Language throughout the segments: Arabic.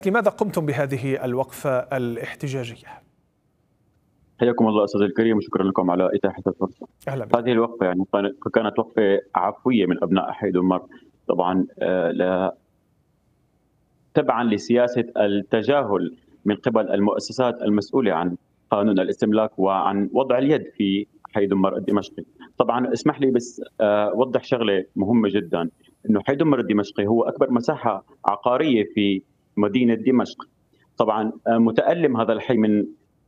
لماذا قمتم بهذه الوقفة الاحتجاجية؟ حياكم الله أستاذ الكريم، وشكرا لكم على إتاحة الفرصة. أهلا بك. هذه الوقفة كانت وقفة عفوية من أبناء حي دمر، طبعا تبعا لسياسة التجاهل من قبل المؤسسات المسؤولة عن قانون الاستملاك وعن وضع اليد في حي دمر الدمشقي. طبعا اسمح لي بس أوضح شغلة مهمة جدا، إنه حي دمر الدمشقي هو أكبر مساحة عقارية في مدينة دمشق. طبعا متألم هذا الحي من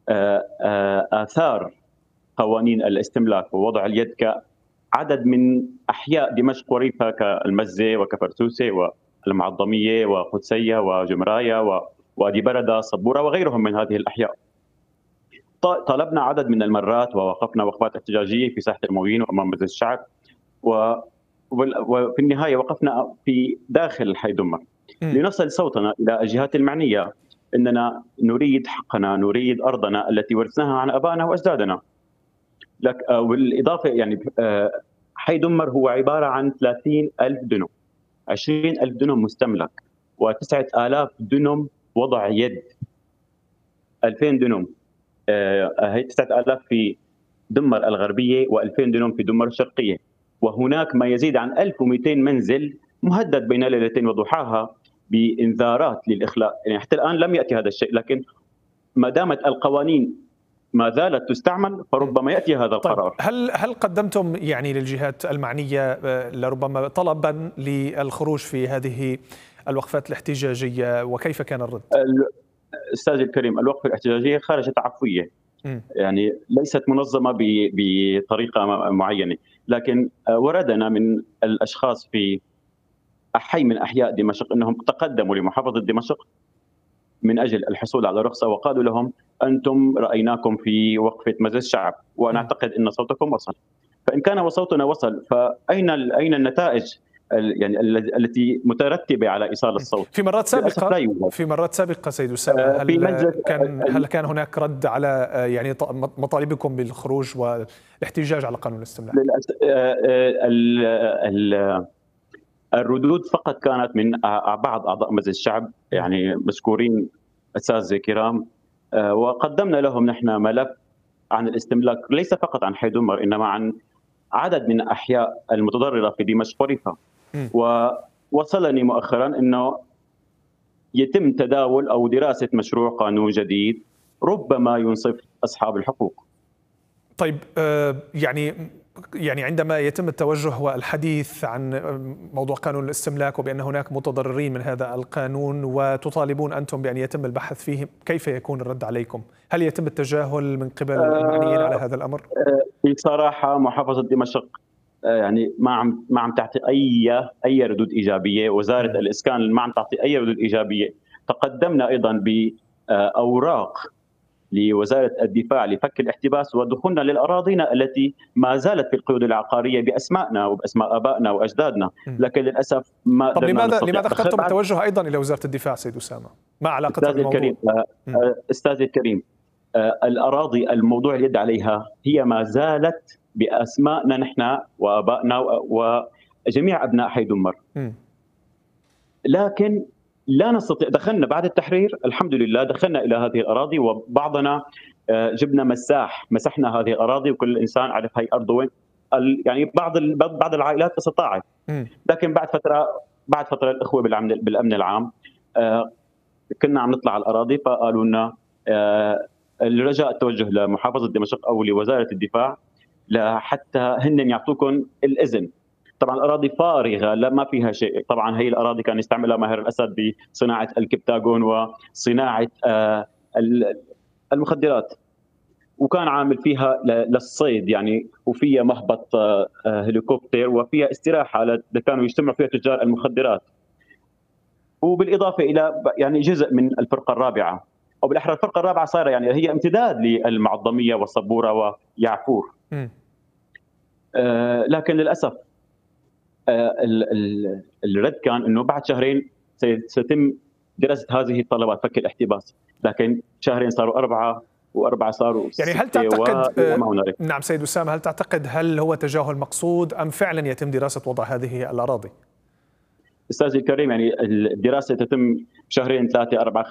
آثار قوانين الاستملاك ووضع اليد كعدد من أحياء دمشق وريفها كالمزة وكفرسوسة والمعظمية وقدسية وجمراية ووادي بردة صبورة وغيرهم من هذه الأحياء. طلبنا عدد من المرات ووقفنا وقفات احتجاجية في ساحة الموين وأمام مجلس الشعب، وفي النهاية وقفنا في داخل حي دمر لنصل صوتنا إلى الجهات المعنية إننا نريد حقنا، نريد أرضنا التي ورثناها عن أبائنا وأجدادنا. والإضافة يعني حي دمر هو عبارة عن 30,000 دنم، 20,000 دنم مستملك، و9,000 دنم وضع يد، 2000 دنم هي 9,000 في دمر الغربية و2000 دنم في دمر الشرقية. وهناك ما يزيد عن 1200 منزل مهدد بين ليلتين وضحاها بإنذارات للإخلاء. يعني حتى الآن لم يأتي هذا الشيء، لكن ما دامت القوانين ما زالت تستعمل فربما يأتي هذا القرار. طيب هل قدمتم يعني للجهات المعنية لربما طلبا للخروج في هذه الوقفات الاحتجاجية، وكيف كان الرد؟ أستاذ الكريم، الوقفة الاحتجاجية خرجت عفوية، يعني ليست منظمة بطريقة معينة، لكن وردنا من الأشخاص في حي من أحياء دمشق أنهم تقدموا لمحافظة دمشق من أجل الحصول على رخصة، وقالوا لهم أنتم رأيناكم في وقفة مجلس الشعب ونعتقد أن صوتكم وصل. فإن كان صوتنا وصل، فأين النتائج يعني التي مترتبة على إيصال الصوت؟ في مرات سابقة سيد أسامة هل كان هناك رد على يعني مطالبكم بالخروج والاحتجاج على قانون الاستملاك؟ الردود فقط كانت من بعض أعضاء مجلس الشعب، يعني مشكورين أساتذة كرام، وقدمنا لهم نحن ملف عن الاستملاك ليس فقط عن حي دمر، إنما عن عدد من الأحياء المتضررة في دمشق وريفها. ووصلني مؤخرا أنه يتم تداول أو دراسة مشروع قانون جديد ربما ينصف أصحاب الحقوق. طيب يعني عندما يتم التوجه والحديث عن موضوع قانون الاستملاك وبأن هناك متضررين من هذا القانون وتطالبون أنتم بأن يتم البحث فيه، كيف يكون الرد عليكم؟ هل يتم التجاهل من قبل المعنيين على هذا الأمر؟ بصراحة محافظة دمشق يعني ما عم تعطي أي ردود إيجابية. وزارة الإسكان ما عم تعطي أي ردود إيجابية. تقدمنا أيضا بأوراق لوزارة الدفاع لفك الاحتباس ودخولنا للأراضينا التي ما زالت في القيود العقارية بأسمائنا وبأسماء آبائنا وأجدادنا، لكن للأسف ما طب لماذا اخترتم التوجه أيضا إلى وزارة الدفاع سيد أسامة؟ ما علاقتها بالموضوع؟ أستاذ الكريم، الأراضي الموضوع اليد عليها هي ما زالت بأسمائنا نحن وآبائنا وجميع أبناء حي دمر، لكن لا نستطيع. دخلنا بعد التحرير الحمد لله، دخلنا إلى هذه الأراضي، وبعضنا جبنا مسحنا هذه الأراضي، وكل إنسان عرف هي أرضه وين. يعني بعض العائلات استطاعت، لكن بعد فترة الإخوة بالأمن العام كنا عم نطلع على الأراضي، فقالوا لنا الرجاء التوجه لمحافظة دمشق أو لوزارة الدفاع لحتى هن يعطوكم الإذن. طبعا الأراضي فارغة لا ما فيها شيء. طبعا هي الأراضي كان يستعملها ماهر الأسد بصناعة الكبتاغون وصناعة المخدرات، وكان عامل فيها للصيد يعني، وفيها مهبط هليكوبتر، وفيها استراحة كانوا يجتمعوا فيها تجار المخدرات، وبالإضافة إلى يعني جزء من الفرقة الرابعة، أو بالأحرى الفرقة الرابعة صار يعني هي امتداد للمعظمية والصبورة ويعفور. لكن للأسف الرد كان انه بعد شهرين سيتم دراسه هذه الطلبات فك الاحتباس، لكن شهرين صاروا 4 و4 صاروا 6. يعني هل تعتقد نعم سيد أسامة، هل هو تجاهل مقصود أم فعلا يتم دراسة وضع هذه الأراضي؟ أستاذي الكريم، يعني الدراسة تتم شهرين 3 4